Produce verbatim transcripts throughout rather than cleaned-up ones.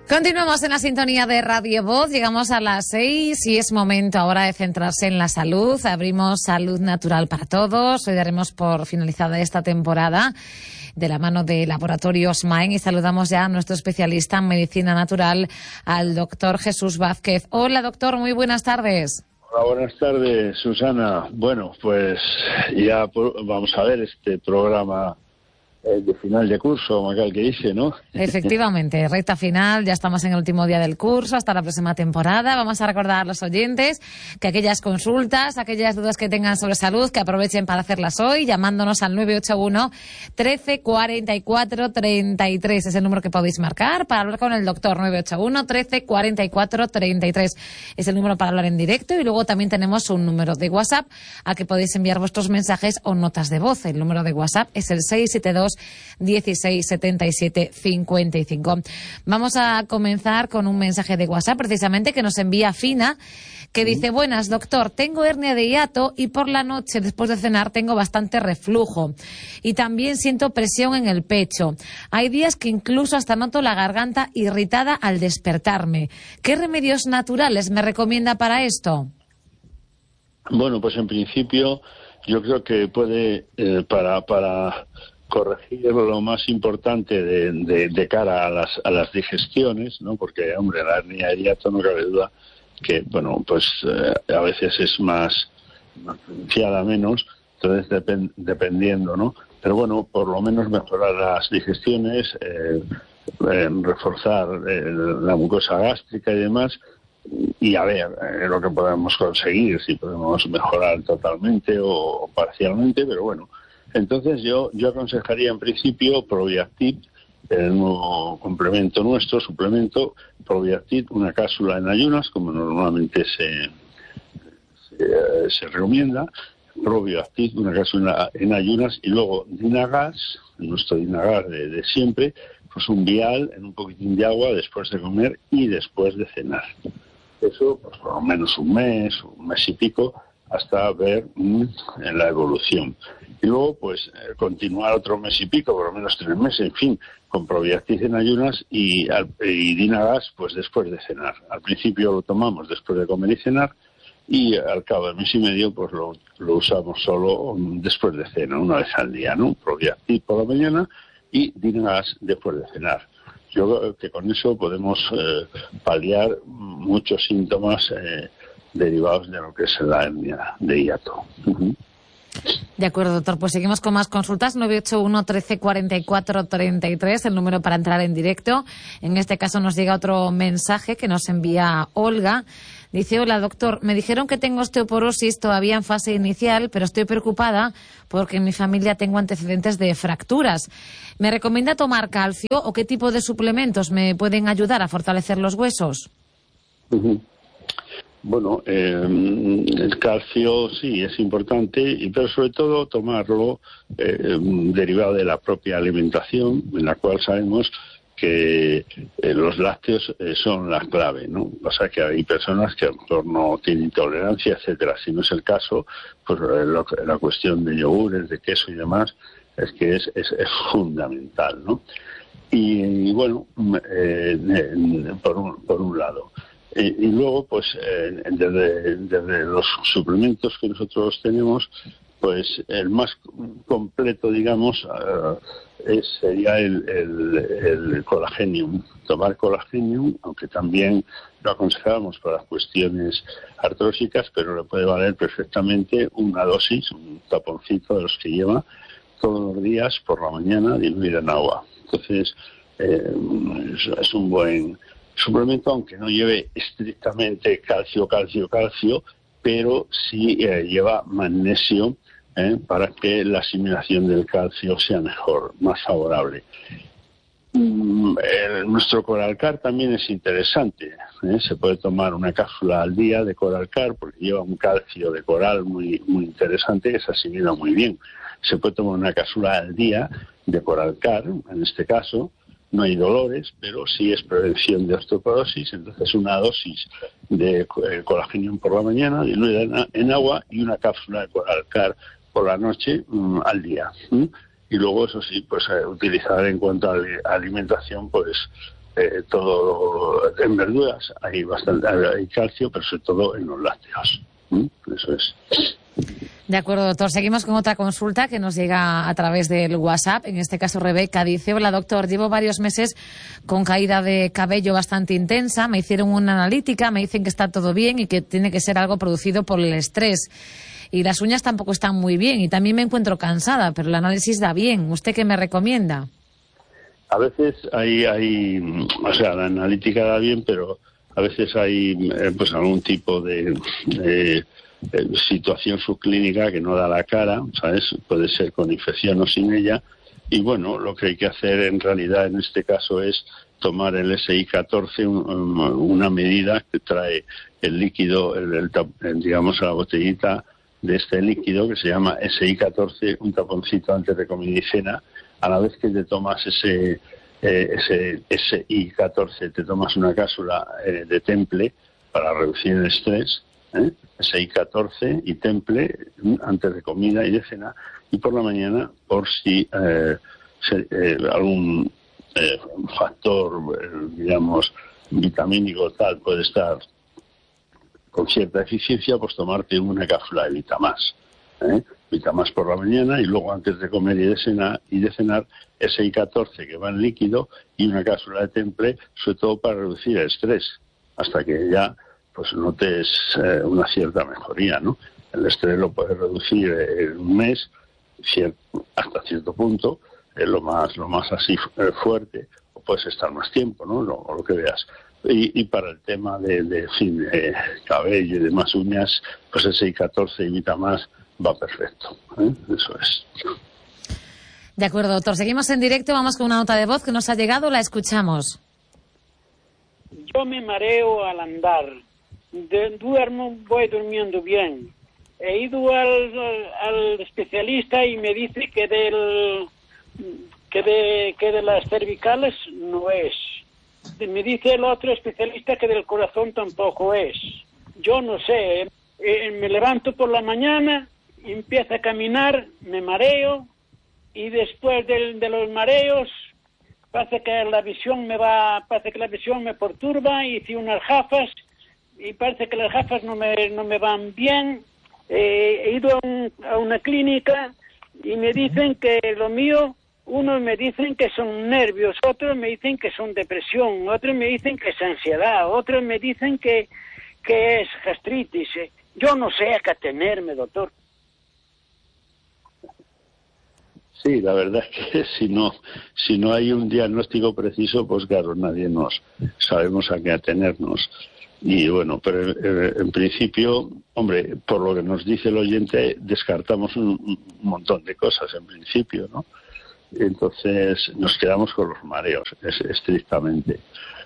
Continuamos en la sintonía de Radio Voz, llegamos a las seis y es momento ahora de centrarse en la salud. Abrimos Salud Natural para Todos. Hoy daremos por finalizada esta temporada de la mano de Laboratorios Maen y saludamos ya a nuestro especialista en medicina natural, al doctor Jesús Vázquez. Hola doctor, muy buenas tardes. Hola, buenas tardes, Susana. Bueno, pues ya vamos a ver este programa de final de curso, Macal, que dice, ¿no? Efectivamente, recta final, ya estamos en el último día del curso, hasta la próxima temporada. Vamos a recordar a los oyentes que aquellas consultas, aquellas dudas que tengan sobre salud, que aprovechen para hacerlas hoy, llamándonos al nueve ocho uno, trece cuarenta y cuatro, treinta y tres. Es el número que podéis marcar para hablar con el doctor. nueve ocho uno, trece cuarenta y cuatro, treinta y tres. Es el número para hablar en directo y luego también tenemos un número de WhatsApp al que podéis enviar vuestros mensajes o notas de voz. El número de WhatsApp es el seis siete dos, dieciséis, setenta y siete, cincuenta y cinco. Vamos a comenzar con un mensaje de WhatsApp precisamente que nos envía Fina, que dice: buenas doctor, tengo hernia de hiato y por la noche después de cenar tengo bastante reflujo y también siento presión en el pecho. Hay días que incluso hasta noto la garganta irritada al despertarme. ¿Qué remedios naturales me recomienda para esto? Bueno, pues en principio yo creo que puede eh, para para corregir lo más importante de, de, de cara a las, a las digestiones, ¿no? Porque, hombre, la hernia de hiato no cabe duda que, bueno, pues eh, a veces es más, más pronunciada menos, entonces depend, dependiendo, ¿no? Pero bueno, por lo menos mejorar las digestiones, eh, eh, reforzar eh, la mucosa gástrica y demás, y a ver eh, lo que podemos conseguir, si podemos mejorar totalmente o parcialmente, pero bueno. Entonces yo yo aconsejaría en principio Probiactit, el nuevo complemento nuestro, suplemento Probiactit, una cápsula en ayunas, como normalmente se se, se recomienda, Probiactit, una cápsula en ayunas, y luego Dinagas, nuestro Dinagas de, de siempre, pues un vial en un poquitín de agua después de comer y después de cenar. Eso, pues por lo menos un mes, un mes y pico, hasta ver mmm, en la evolución. Y luego, pues, eh, continuar otro mes y pico, por lo menos tres meses, en fin, con Probiactit en ayunas y, y Dinagas, pues, después de cenar. Al principio lo tomamos después de comer y cenar, y al cabo de mes y medio, pues, lo, lo usamos solo después de cena, una vez al día, ¿no? Probiactit por la mañana y Dinagas después de cenar. Yo creo que con eso podemos eh, paliar muchos síntomas eh, derivados de lo que es la hernia de hiato. Uh-huh. De acuerdo, doctor. Pues seguimos con más consultas. nueve ocho uno, trece cuarenta y cuatro, treinta y tres, el número para entrar en directo. En este caso nos llega otro mensaje que nos envía Olga. Dice: hola doctor, me dijeron que tengo osteoporosis todavía en fase inicial, pero estoy preocupada porque en mi familia tengo antecedentes de fracturas. ¿Me recomienda tomar calcio o qué tipo de suplementos me pueden ayudar a fortalecer los huesos? Uh-huh. Bueno, eh, el calcio sí es importante, pero sobre todo tomarlo eh, derivado de la propia alimentación, en la cual sabemos que eh, los lácteos eh, son la clave, ¿no? O sea que hay personas que a lo mejor no tienen intolerancia, etcétera. Si no es el caso, pues eh, lo, la cuestión de yogures, de queso y demás, es que es, es, es fundamental, ¿no? Y, y bueno, eh, eh, por, un, por un lado. Y, y luego, pues, eh, desde, desde los suplementos que nosotros tenemos, pues el más completo, digamos, uh, es, sería el, el, el Colagenium. Tomar Colagenium, aunque también lo aconsejamos para cuestiones artrósicas, pero le puede valer perfectamente una dosis, un taponcito de los que lleva todos los días por la mañana, diluida en agua. Entonces, eh, es, es un buen suplemento, aunque no lleve estrictamente calcio, calcio, calcio, pero sí eh, lleva magnesio eh, para que la asimilación del calcio sea mejor, más favorable. Mm, el, nuestro Coralcar también es interesante. ¿eh? Se puede tomar una cápsula al día de Coralcar porque lleva un calcio de coral muy, muy interesante que se asimila muy bien. Se puede tomar una cápsula al día de Coralcar, en este caso. No hay dolores, pero sí es prevención de osteoporosis. Entonces una dosis de eh, Colagenium por la mañana, diluida en, en agua, y una cápsula de Coralcar por la noche um, al día. ¿sí? Y luego, eso sí, pues eh, utilizar en cuanto a alimentación, pues eh, todo en verduras hay bastante hay calcio, pero sobre todo en los lácteos. ¿Mm? Eso es. De acuerdo, doctor. Seguimos con otra consulta que nos llega a través del WhatsApp. En este caso, Rebeca dice: hola, doctor, llevo varios meses con caída de cabello bastante intensa. Me hicieron una analítica, me dicen que está todo bien y que tiene que ser algo producido por el estrés. Y las uñas tampoco están muy bien y también me encuentro cansada, pero el análisis da bien. ¿Usted qué me recomienda? A veces hay, hay o sea, la analítica da bien, pero a veces hay eh, pues algún tipo de... de Eh, situación subclínica que no da la cara, ¿sabes? Puede ser con infección o sin ella. Y bueno, lo que hay que hacer en realidad en este caso es tomar el S I catorce, un, una medida que trae el líquido, el, el, el, digamos, la botellita de este líquido que se llama S I catorce, un taponcito antes de comida y cena. A la vez que te tomas ese, eh, ese S I catorce, te tomas una cápsula eh, de Temple para reducir el estrés. ¿Eh? S I catorce y Temple antes de comida y de cena, y por la mañana por si eh, se, eh, algún eh, factor, eh, digamos, vitamínico tal puede estar con cierta eficiencia, pues tomarte una cápsula de Vitamás. ¿eh? Vitamás por la mañana y luego antes de comer y de cenar, y de cenar S I catorce que va en líquido y una cápsula de Temple, sobre todo para reducir el estrés, hasta que ya pues notes eh, una cierta mejoría, ¿no? El estrés lo puedes reducir en un mes, cier- hasta cierto punto, eh, lo más lo más así eh, fuerte, o puedes estar más tiempo, ¿no? Lo, lo que veas. Y, y para el tema de, de, en fin, de cabello y demás uñas, pues ese I catorce y Vitamás va perfecto, ¿eh? Eso es. De acuerdo, doctor. Seguimos en directo, vamos con una nota de voz que nos ha llegado, la escuchamos. Yo me mareo al andar. De, duermo, voy durmiendo bien. He ido al, al especialista y me dice que del que de que de las cervicales no es. Me dice el otro especialista que del corazón tampoco es. Yo no sé. Eh, me levanto por la mañana, empiezo a caminar, me mareo y después de, de los mareos parece que la visión me va, parece que la visión me perturba, hice unas gafas y parece que las gafas no me, no me van bien. Eh, he ido a, un, a una clínica y me dicen que lo mío, unos me dicen que son nervios, otros me dicen que son depresión, otros me dicen que es ansiedad, otros me dicen que, que es gastritis. Yo no sé a qué atenerme, doctor. Sí, la verdad es que si no, si no hay un diagnóstico preciso, pues claro, nadie nos sabemos a qué atenernos. Y bueno, pero eh, en principio, hombre, por lo que nos dice el oyente, descartamos un, un montón de cosas en principio, ¿no? Entonces nos quedamos con los mareos, es, estrictamente.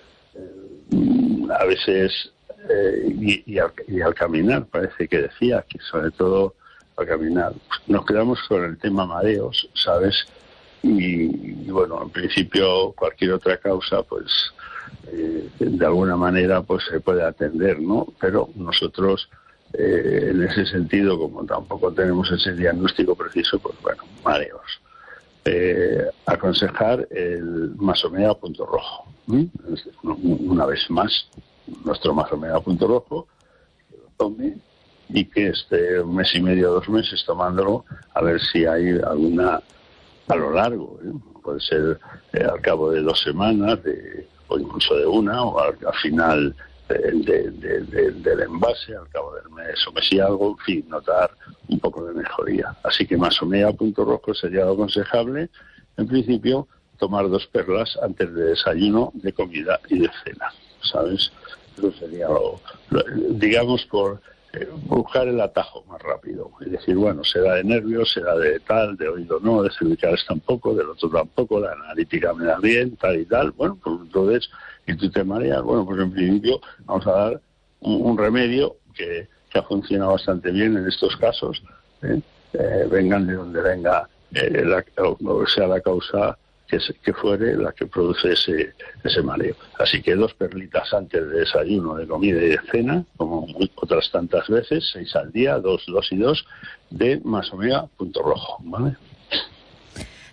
Eh, a veces, eh, y, y, al, y al caminar, parece que decía, que sobre todo al caminar, nos quedamos con el tema mareos, ¿sabes? Y, y bueno, en principio cualquier otra causa, pues eh, de alguna manera pues se puede atender, ¿no? Pero nosotros eh, en ese sentido, como tampoco tenemos ese diagnóstico preciso, pues bueno, mareos. Eh, aconsejar el Masomea punto rojo. ¿Mm? Una vez más, nuestro Masomea punto rojo, que lo tome y que esté un mes y medio, dos meses tomándolo, a ver si hay alguna a lo largo, ¿eh? Puede ser eh, al cabo de dos semanas de, o incluso de una, o al, al final de, de, de, de, del envase, al cabo del mes o mes y algo, en fin, notar un poco de mejoría. Así que Masomea punto rojo sería lo aconsejable. En principio, tomar dos perlas antes de desayuno, de comida y de cena, ¿sabes? Eso sería lo, lo digamos, por Eh, buscar el atajo más rápido y decir, bueno, será de nervios, será de tal, de oído no, de cervicales tampoco, del otro tampoco, la analítica me da bien, tal y tal. Bueno, pues entonces, y tú te mareas, bueno, pues en principio vamos a dar un, un remedio que, que ha funcionado bastante bien en estos casos, ¿eh? Eh, vengan de donde venga, eh, la, o sea la causa que, se, que fuere la que produce ese, ese mareo. Así que dos perlitas antes de desayuno, de comida y de cena, como otras tantas veces, seis al día, dos, dos y dos, de Masomea punto rojo, ¿vale?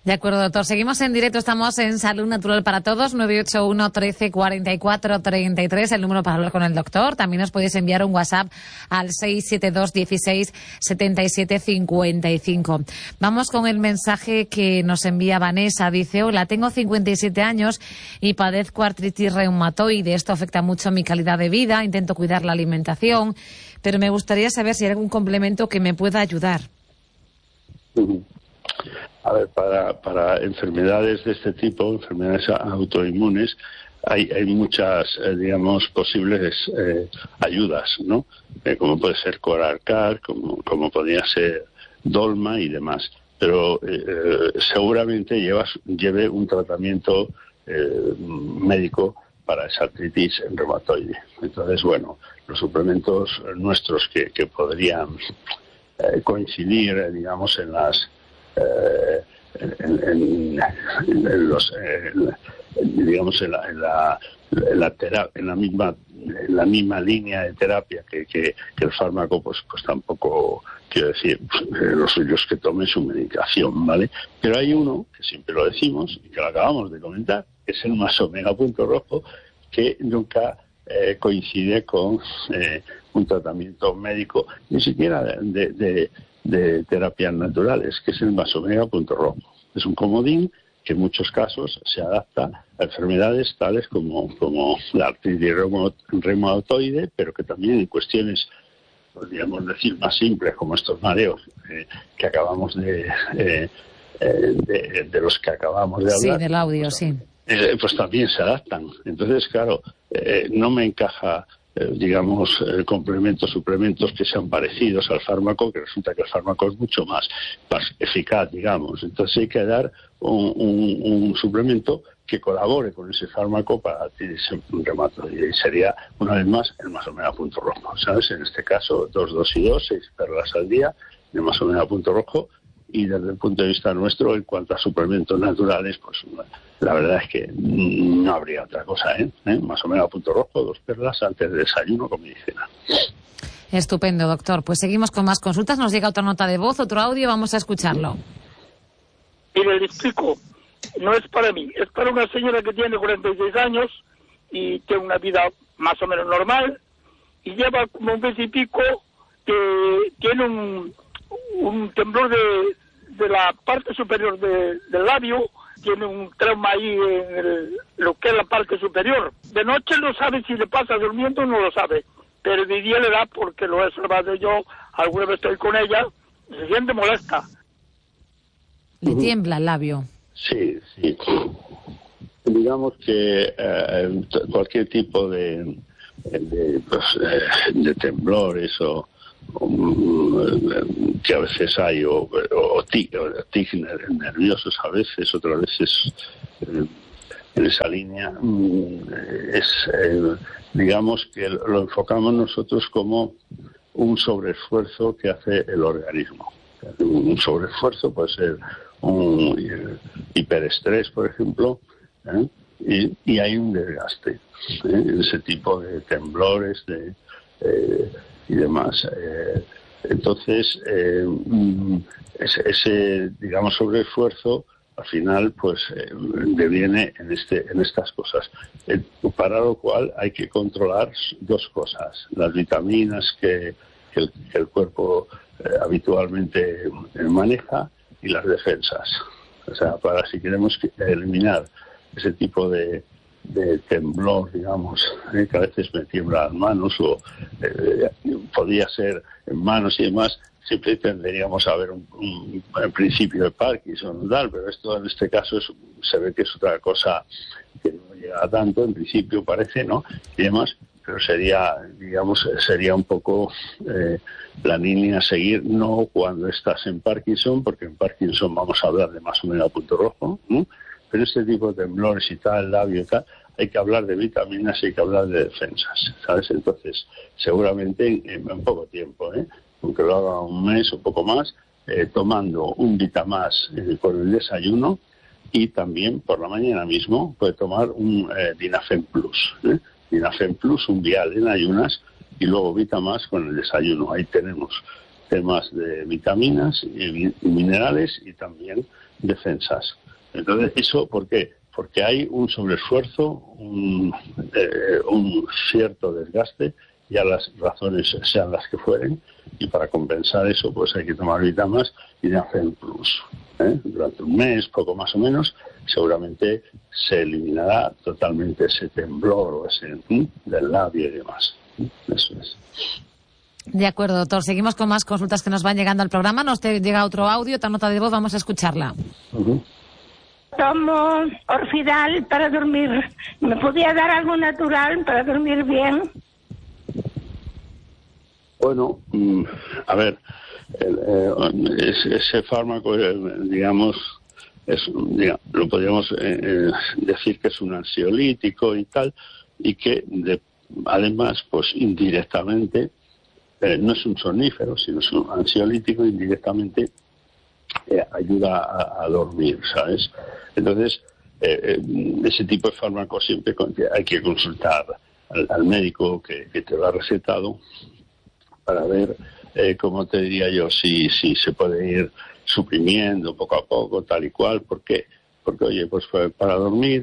De acuerdo, doctor. Seguimos en directo, estamos en Salud Natural para Todos, nueve ocho uno, trece, cuarenta y cuatro, treinta y tres, el número para hablar con el doctor. También os podéis enviar un WhatsApp al seis siete dos, dieciséis, setenta y siete, cincuenta y cinco. Vamos con el mensaje que nos envía Vanessa. Dice, hola, tengo cincuenta y siete años y padezco artritis reumatoide. Esto afecta mucho a mi calidad de vida. Intento cuidar la alimentación, pero me gustaría saber si hay algún complemento que me pueda ayudar. Uh-huh. A ver, para, para enfermedades de este tipo, enfermedades autoinmunes, hay, hay muchas, eh, digamos, posibles eh, ayudas, ¿no? Eh, como puede ser Corarcar, como, como podría ser Dolma y demás. Pero eh, seguramente llevas, lleve un tratamiento eh, médico para esa artritis reumatoide. Entonces, bueno, los suplementos nuestros que, que podrían eh, coincidir, eh, digamos, en las Eh, en, en, en los eh, digamos en la en la, en la, terapia, en la misma en la misma línea de terapia que, que, que el fármaco, pues pues tampoco quiero decir, pues, eh, lo suyo es que tome su medicación, ¿vale? Pero hay uno que siempre lo decimos y que lo acabamos de comentar, que es el más omega punto rojo, que nunca eh, coincide con eh, un tratamiento médico, ni siquiera de, de, de de terapias naturales, que es el más omega punto rojo. Es un comodín que en muchos casos se adapta a enfermedades tales como, como la artritis reumatoide, pero que también en cuestiones, podríamos decir, más simples, como estos mareos eh, que acabamos de, eh, eh, de, de los que acabamos de hablar. Sí, del audio, pues, sí. Eh, pues también se adaptan. Entonces, claro, eh, no me encaja Eh, digamos, eh, complementos, suplementos que sean parecidos al fármaco, que resulta que el fármaco es mucho más, más eficaz, digamos. Entonces hay que dar un, un, un suplemento que colabore con ese fármaco para ese reumatoide. Y sería, una vez más, el más omega punto rojo, ¿sabes? En este caso, dos, dos y dos, seis perlas al día, el más omega punto rojo. Y desde el punto de vista nuestro, en cuanto a suplementos naturales, pues la verdad es que no habría otra cosa, ¿eh? ¿Eh? Más omega punto rojo, dos perlas antes del desayuno con medicina. Estupendo, doctor. Pues seguimos con más consultas. Nos llega otra nota de voz, otro audio, vamos a escucharlo. Mire, le explico. No es para mí, es para una señora que tiene cuarenta y seis años y tiene una vida más o menos normal y lleva como un mes y pico que tiene un, un temblor de, de la parte superior de, del labio, tiene un trauma ahí en el, lo que es la parte superior. De noche no sabe si le pasa durmiendo, no lo sabe, pero de día le da porque lo he observado yo, alguna vez estoy con ella, se siente molesta. Le tiembla el labio. Sí, sí. Digamos que eh, cualquier tipo de, de, pues, eh, de temblores o, o que a veces hay o, o, tic, o tic nerviosos a veces, otras veces eh, en esa línea es eh, digamos que lo enfocamos nosotros como un sobreesfuerzo que hace el organismo. Un sobreesfuerzo puede ser un hiperestrés, por ejemplo, ¿eh? y, y hay un desgaste, ¿eh? Ese tipo de temblores de, eh, y demás. Eh, entonces, eh, ese, ese, digamos, sobreesfuerzo, al final, pues, eh, deviene en, este, en estas cosas. Eh, para lo cual hay que controlar dos cosas. Las vitaminas que, que, el, que el cuerpo eh, habitualmente maneja, y las defensas. O sea, para si queremos eliminar ese tipo de, de temblor, digamos, eh, que a veces me tiemblan las manos o eh, podría ser en manos y demás, siempre tendríamos a ver un, un, un principio de Parkinson y tal, pero esto en este caso es, se ve que es otra cosa que no llega a tanto, en principio parece, ¿no? Y demás, pero sería, digamos, sería un poco eh, la línea a seguir, no cuando estás en Parkinson, porque en Parkinson vamos a hablar de más omega punto rojo, ¿no? Pero este tipo de temblores y tal, labio y tal, hay que hablar de vitaminas y hay que hablar de defensas, ¿sabes? Entonces, seguramente en, en poco tiempo, ¿eh? Aunque lo haga un mes o poco más, eh, tomando un Vitamás eh, con el desayuno y también por la mañana mismo puede tomar un eh, Dinafen Plus, ¿eh? Dinafen Plus, un vial en ayunas y luego Vitamás con el desayuno. Ahí tenemos temas de vitaminas y, y minerales y también defensas. Entonces, ¿eso por qué? Porque hay un sobreesfuerzo, un, eh, un cierto desgaste, ya las razones sean las que fueren, y para compensar eso pues hay que tomar vitaminas y de hacer un plus. ¿eh? Durante un mes, poco más o menos, seguramente se eliminará totalmente ese temblor o ese ¿eh? del labio y demás. Eso es. De acuerdo, doctor. Seguimos con más consultas que nos van llegando al programa. Nos te llega otro audio, otra nota de voz, vamos a escucharla. Uh-huh. Tomo Orfidal para dormir. ¿Me podía dar algo natural para dormir bien? Bueno, a ver, el, eh, ese fármaco, digamos, es, digamos, lo podríamos eh, decir que es un ansiolítico y tal, y que de, además, pues indirectamente, eh, no es un somnífero, sino es un ansiolítico, indirectamente eh, ayuda a, a dormir, ¿sabes? Entonces, eh, eh, ese tipo de fármaco siempre hay que consultar al, al médico que, que te lo ha recetado, para ver, eh, como te diría yo, si, si se puede ir suprimiendo poco a poco, tal y cual. ¿Por qué? Porque, oye, pues para dormir,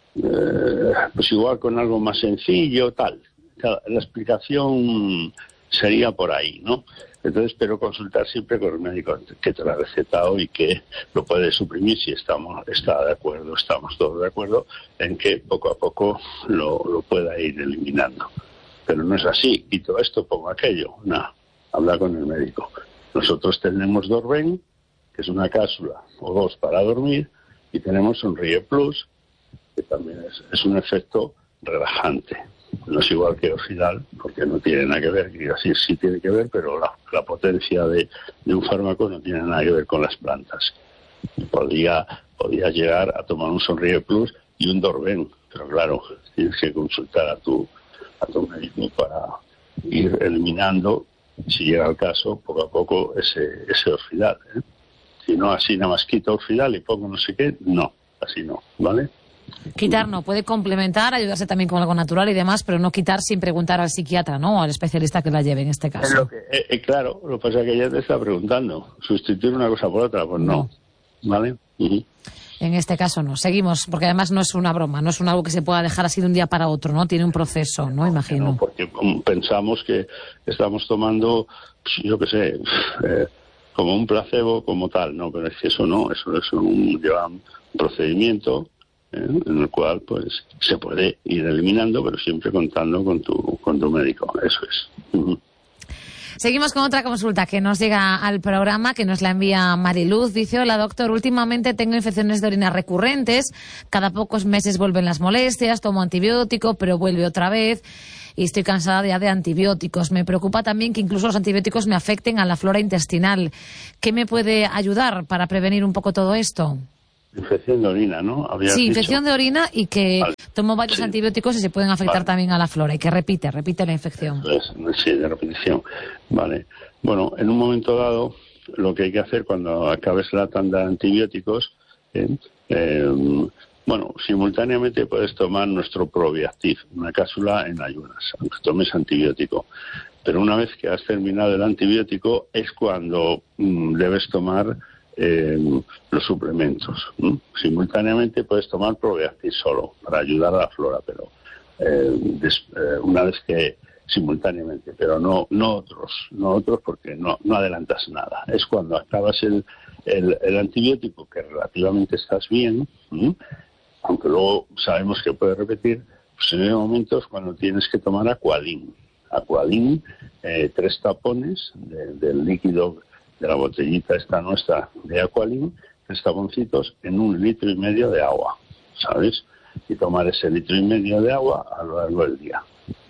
eh, pues igual con algo más sencillo, tal. La explicación sería por ahí, ¿no? Entonces, pero consultar siempre con el médico que te lo ha recetado y que lo puede suprimir si estamos está de acuerdo, estamos todos de acuerdo en que poco a poco lo, lo pueda ir eliminando. Pero no es así, quito esto, pongo aquello. No, habla con el médico. Nosotros tenemos Dorben, que es una cápsula o dos para dormir, y tenemos Sonríe Plus, que también es, es un efecto relajante. No es igual que Orfidal, porque no tiene nada que ver, quiero decir, sí tiene que ver, pero la, la potencia de, de un fármaco no tiene nada que ver con las plantas. Podría, podría llegar a tomar un Sonríe Plus y un Dorben, pero claro, tienes que consultar a tu a tu médico para ir eliminando, si llega el caso, poco a poco ese ese Orfidal. ¿eh? Si no, así nada más quito Orfidal y pongo no sé qué, no, así no, ¿vale? Quitar no, puede complementar, ayudarse también con algo natural y demás, pero no quitar sin preguntar al psiquiatra, ¿no? O al especialista que la lleve en este caso. Lo que, eh, eh, claro, lo que pasa es que ella te está preguntando, ¿sustituir una cosa por otra? Pues no, no. ¿Vale? Uh-huh. En este caso no. Seguimos, porque además no es una broma, no es un algo que se pueda dejar así de un día para otro, ¿no? Tiene un proceso, ¿no? Imagino. No, porque pensamos que estamos tomando, yo qué sé, eh, como un placebo, como tal, ¿no? Pero es que eso no, eso es un, lleva un procedimiento ¿eh? en el cual, pues, se puede ir eliminando, pero siempre contando con tu, con tu médico. Eso es. Uh-huh. Seguimos con otra consulta que nos llega al programa, que nos la envía Mariluz. Dice, hola doctor, últimamente tengo infecciones de orina recurrentes, cada pocos meses vuelven las molestias, tomo antibiótico, pero vuelve otra vez y estoy cansada ya de antibióticos. Me preocupa también que incluso los antibióticos me afecten a la flora intestinal. ¿Qué me puede ayudar para prevenir un poco todo esto? Infección de orina, ¿no? ¿Habías sí, dicho? Infección de orina y que vale. tomo varios sí. antibióticos y se pueden afectar vale. también a la flora y que repite, repite la infección. Es, sí, de repetición. Vale. Bueno, en un momento dado, lo que hay que hacer cuando acabes la tanda de antibióticos, ¿eh? Eh, bueno, simultáneamente puedes tomar nuestro Probiactiv, una cápsula en ayunas, aunque tomes antibiótico. Pero una vez que has terminado el antibiótico es cuando mmm, debes tomar Eh, los suplementos. ¿no? Simultáneamente puedes tomar Probiactiv solo para ayudar a la flora, pero eh, des, eh, una vez que simultáneamente, pero no no otros, no otros porque no no adelantas nada. Es cuando acabas el el, el antibiótico que relativamente estás bien, ¿sí? Aunque luego sabemos que puede repetir, pues en ese momento es cuando tienes que tomar Aqualin. Aqualin, eh, tres tapones de, del líquido de la botellita esta nuestra de Aqualin, tres taponcitos en un litro y medio de agua, ¿sabes? Y tomar ese litro y medio de agua a lo largo del día.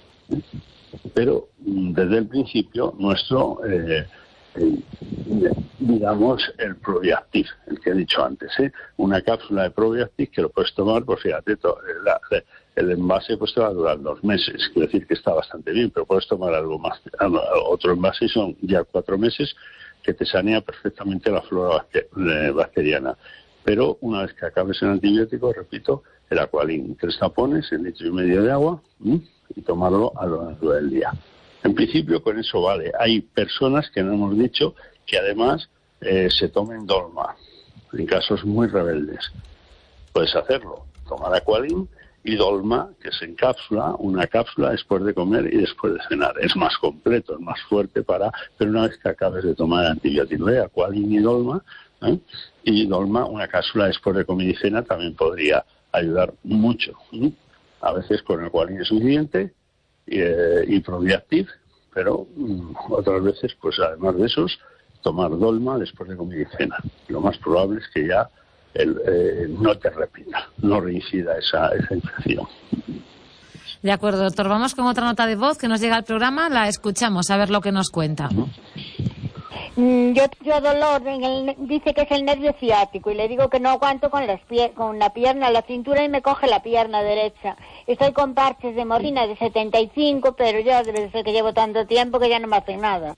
Pero desde el principio nuestro, eh, eh, digamos, el Probiactiv, el que he dicho antes, ¿eh? Una cápsula de Probiactiv que lo puedes tomar, pues fíjate, to, la, el envase pues te va a durar dos meses, quiere decir que está bastante bien, pero puedes tomar algo más, otro envase y son ya cuatro meses que te sanea perfectamente la flora bacteriana. Pero una vez que acabes el antibiótico, repito, el Aqualin, tres tapones, el litro y medio de agua, ¿sí? Y tomarlo a lo largo del día. En principio con eso vale. Hay personas que no hemos dicho que además eh, se tomen Dolma. en casos muy rebeldes. Puedes hacerlo, tomar Aqualin y Dolma, que se encapsula, una cápsula después de comer y después de cenar. Es más completo, es más fuerte para, pero una vez que acabes de tomar antibiótico, ¿eh? Aqualin y Dolma, ¿eh? Y Dolma, una cápsula después de comer y cena, también podría ayudar mucho. ¿eh? A veces con Aqualin es suficiente y, eh, y Probiactiv, pero mm, otras veces, pues además de esos, tomar Dolma después de comer y cena. Lo más probable es que ya el, eh, no te repita, no reincida esa, esa infección. De acuerdo, doctor. Vamos con otra nota de voz que nos llega al programa. La escuchamos, a ver lo que nos cuenta. ¿No? Mm, Yo, yo dolor, en el, dice que es el nervio ciático y le digo que no aguanto con, las pie, con la pierna, la cintura y me coge la pierna derecha. Estoy con parches de morfina de setenta y cinco, pero ya debe de ser que llevo tanto tiempo que ya no me hacen nada.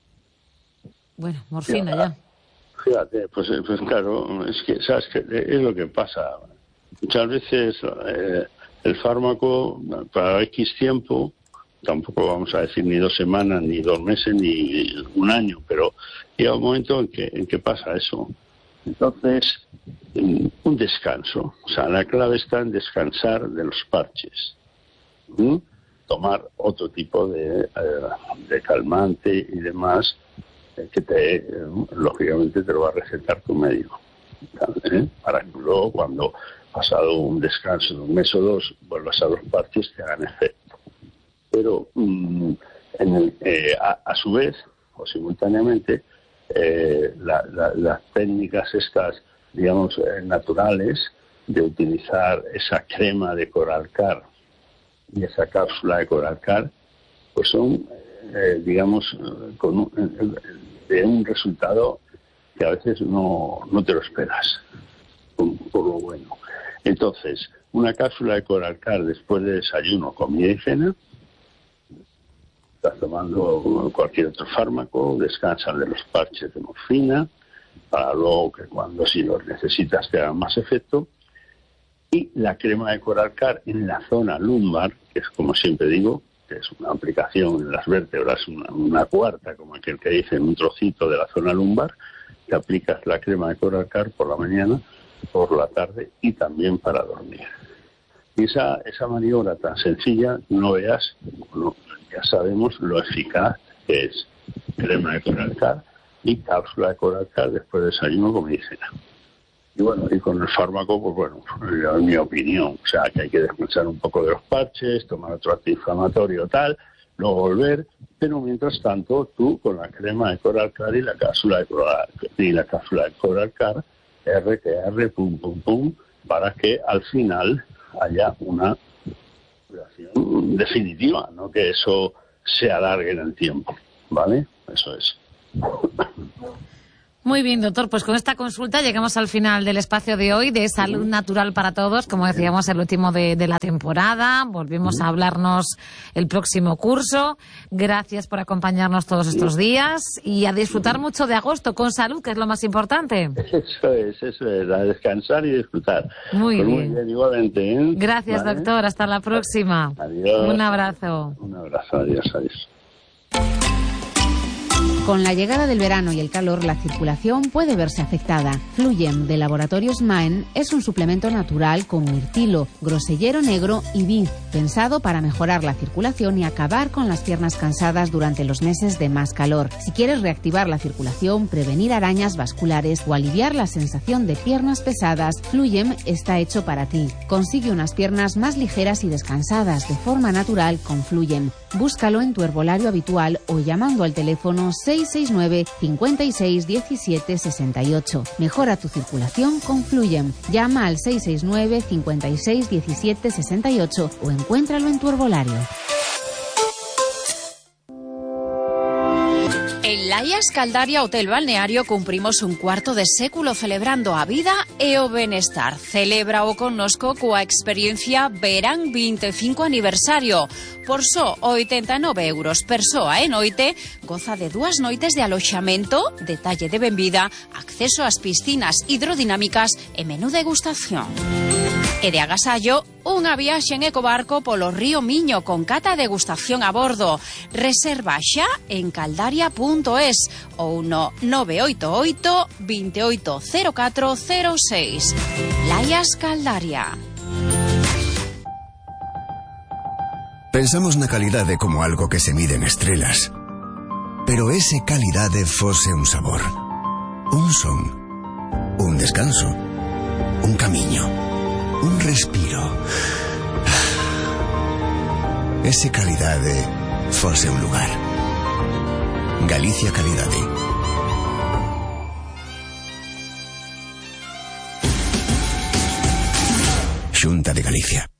Bueno, morfina ya. Fíjate, pues, pues claro, es que, ¿sabes qué? Es lo que pasa. Muchas veces eh, el fármaco para X tiempo, tampoco vamos a decir ni dos semanas, ni dos meses, ni un año, pero llega un momento en que, en que pasa eso. Entonces, un descanso. O sea, la clave está en descansar de los parches. ¿Mm? Tomar otro tipo de, eh, de calmante y demás, que te, eh, lógicamente te lo va a recetar tu médico, ¿eh? Para que luego, cuando pasado un descanso de un mes o dos, vuelvas a los parches que hagan efecto. Pero mm, en el, eh, a, a su vez, o simultáneamente, eh, la, la, las técnicas estas, digamos, eh, naturales, de utilizar esa crema de Coralcar y esa cápsula de Coralcar, pues son, eh, digamos, con un, de un resultado que a veces no, no te lo esperas, por, por lo bueno. Entonces, una cápsula de Coralcar después de desayuno, comida y cena, estás tomando cualquier otro fármaco, descansas de los parches de morfina, para luego que cuando si los necesitas te hagan más efecto, y la crema de Coralcar en la zona lumbar, que es como siempre digo, que es una aplicación en las vértebras, una, una cuarta, como aquel que dice, en un trocito de la zona lumbar, que aplicas la crema de Coralcar por la mañana, por la tarde y también para dormir. Y esa, esa maniobra tan sencilla, no veas, bueno, ya sabemos lo eficaz que es crema de Coralcar y cápsula de Coralcar después de desayuno, como dicen. Y bueno, y con el fármaco, pues bueno, en mi opinión, o sea, que hay que descansar un poco de los parches, tomar otro antiinflamatorio tal, luego volver, pero mientras tanto tú con la crema de Coralcar y la cápsula de Coralcar, y la cápsula de Coralcar, R T R, pum, pum, pum, para que al final haya una curación definitiva, no que eso se alargue en el tiempo, ¿vale? Eso es. Muy bien, doctor. Pues con esta consulta llegamos al final del espacio de hoy de Salud Natural para Todos, como decíamos, el último de, de la temporada. Volvemos a hablarnos el próximo curso. Gracias por acompañarnos todos estos días y a disfrutar mucho de agosto con salud, que es lo más importante. Eso es, eso es, a descansar y disfrutar. Muy pues bien. Muy bien, igualmente, ¿eh? Gracias, ¿vale? Doctor. Hasta la próxima. Adiós. Un abrazo. Un abrazo, adiós, adiós. Con la llegada del verano y el calor, la circulación puede verse afectada. Fluyem, de Laboratorios Maen, es un suplemento natural con mirtilo, grosellero negro y vid, pensado para mejorar la circulación y acabar con las piernas cansadas durante los meses de más calor. Si quieres reactivar la circulación, prevenir arañas vasculares o aliviar la sensación de piernas pesadas, Fluyem está hecho para ti. Consigue unas piernas más ligeras y descansadas de forma natural con Fluyem. Búscalo en tu herbolario habitual o llamando al teléfono seis seis nueve, cinco seis, diecisiete, sesenta y ocho. Mejora tu circulación con Fluyem. Llama al seis seis nueve, cinco seis, diecisiete, sesenta y ocho o encuéntralo en tu herbolario. En Laia Escaldaria Hotel Balneario cumprimos un cuarto de século celebrando a vida e o benestar. Celebra o connosco coa experiencia Verán veinticinco aniversario. Por só oitenta e nove euros persoa e noite, goza de dúas noites de aloxamento, detalle de benvida, acceso ás piscinas hidrodinámicas e menú degustación. E de agasallo, unha viaxe en ecobarco polo río Miño con cata e degustación a bordo. Reserva xa en caldaria punto es ou no nove oito oito, dos oito cero catro cero seis. Layas Caldaria. Pensamos na calidade como algo que se mide en estrelas. Pero ese calidade fose un sabor, un son, un descanso, un camiño, un respiro. Ese calidade fose un lugar. Galicia Calidade. Xunta de Galicia.